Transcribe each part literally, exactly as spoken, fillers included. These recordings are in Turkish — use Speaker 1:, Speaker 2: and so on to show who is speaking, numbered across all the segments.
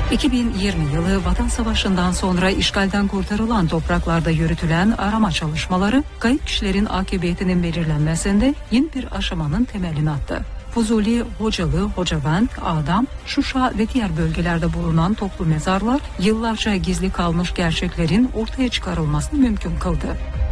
Speaker 1: iki bin yirmi yılı Vatan Savaşı'ndan sonra işgalden kurtarılan topraklarda yürütülen arama çalışmaları kayıp kişilerin akıbetinin belirlenmesinde yeni bir aşamanın temelini attı. Fuzuli, Hocalı, Hocavent, Adam, Şuşa ve diğer bölgelerde bulunan toplu mezarlar yıllarca gizli kalmış gerçeklerin ortaya çıkarılmasını mümkün kıldı.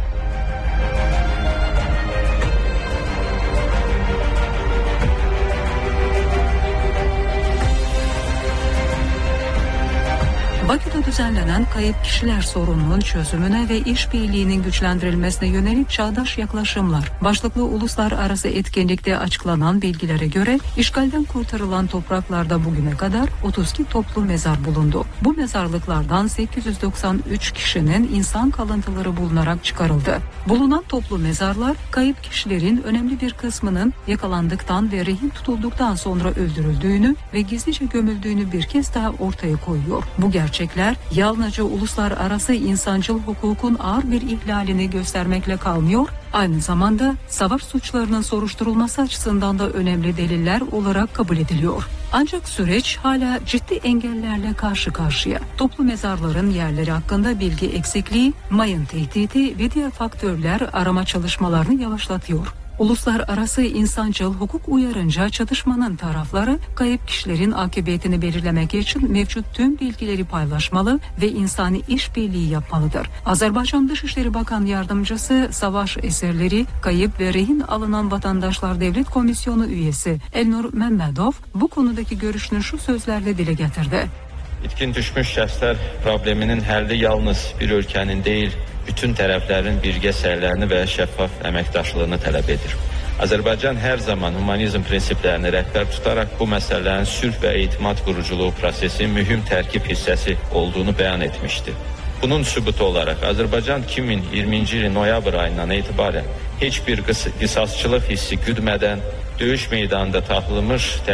Speaker 1: Bakü'de düzenlenen kayıp kişiler sorununun çözümüne ve işbirliğinin güçlendirilmesine yönelik çağdaş yaklaşımlar başlıklı uluslararası etkinlikte açıklanan bilgilere göre işgalden kurtarılan topraklarda bugüne kadar otuz iki toplu mezar bulundu. Bu mezarlıklardan sekiz yüz doksan üç kişinin insan kalıntıları bulunarak çıkarıldı. Bulunan toplu mezarlar kayıp kişilerin önemli bir kısmının yakalandıktan ve rehin tutulduktan sonra öldürüldüğünü ve gizlice gömüldüğünü bir kez daha ortaya koyuyor. Bu gerçek Gerçekler yalnızca uluslararası insancıl hukukun ağır bir ihlalini göstermekle kalmıyor, aynı zamanda savaş suçlarının soruşturulması açısından da önemli deliller olarak kabul ediliyor. Ancak süreç hala ciddi engellerle karşı karşıya. Toplu mezarların yerleri hakkında bilgi eksikliği, mayın tehdidi ve diğer faktörler arama çalışmalarını yavaşlatıyor. Uluslararası insancıl hukuk uyarınca çatışmanın tarafları kayıp kişilerin akıbetini belirlemek için mevcut tüm bilgileri paylaşmalı ve insani işbirliği yapmalıdır. Azerbaycan Dışişleri Bakan Yardımcısı Savaş Eserleri Kayıp ve Rehin Alınan Vatandaşlar Devlet Komisyonu üyesi Elnur Memmedov bu konudaki görüşünü şu sözlerle dile getirdi.
Speaker 2: İtkin düşmüş şəxslər probleminin həlli yalnız bir ölkənin deyil, bütün tərəflərin birgə səylərini və şəffaf əməkdaşlığını tələb edir. Azərbaycan hər zaman humanizm prinsiplərini rəhbər tutaraq bu məsələlərin sülh və etimad quruculuğu prosesi mühüm tərkib hissəsi olduğunu bəyan etmişdi. Bunun sübutu olaraq Azərbaycan iki min iyirminci ilin noyabr ayından etibarən heç bir qısasçılıq hissi güdmədən döyüş meydanında taxılmış